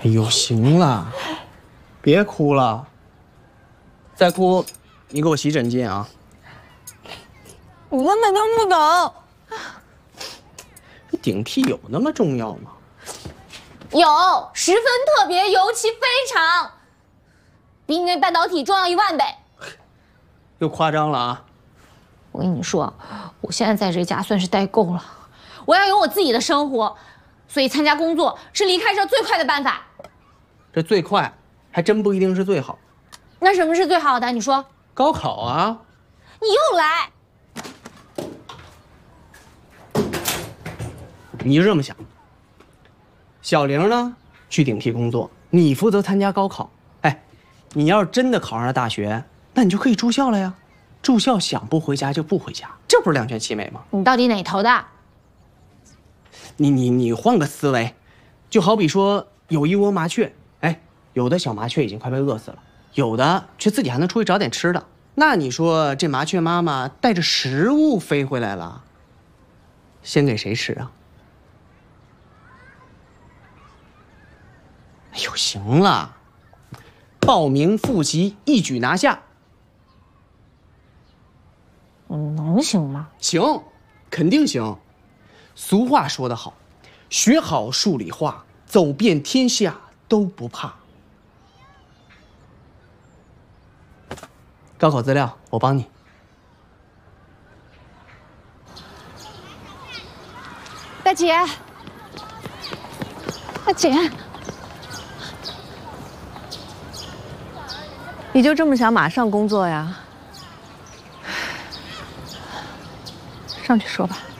哎呦，行了，别哭了，再哭，你给我洗枕巾啊！ 你根本听不懂。 顶替有那么重要吗？ 有，十分特别，尤其非常，比你那半导体重要10000倍。 又夸张了啊！ 我跟你说，我现在在这家算是待够了，我要有我自己的生活，所以参加工作是离开这最快的办法。 这最快还真不一定是最好。 那什么是最好的？你说？ 高考啊！ 你又来。 你就这么想。小玲呢，去顶替工作，你负责参加高考。哎，你要是真的考上了大学，那你就可以住校了呀。住校想不回家就不回家，这不是两全其美吗？ 你到底哪头的？ 你换个思维，就好比说有一窝麻雀，哎，有的小麻雀已经快被饿死了，有的却自己还能出去找点吃的。那你说这麻雀妈妈带着食物飞回来了，先给谁吃啊？哎呦，行了，报名复习一举拿下。 能行吗？ 行，肯定行。俗话说得好，学好数理化，走遍天下都不怕。高考资料我帮你。 大姐，大姐， 你就这么想马上工作呀？上去说吧。